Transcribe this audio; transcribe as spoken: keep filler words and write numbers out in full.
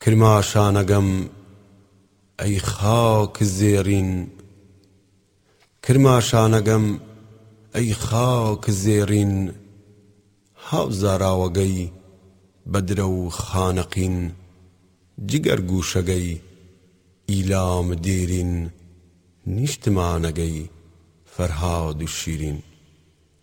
کرماشانەگەم ئەی خاک زێڕین کرماشانەگەم ئەی خاک زێڕین هاوزاراوەگەی بەدرە و خانەقین جگەر گوشەگەی ئیلام دێرین نیشتمانەگەی فەرهاد و شیرین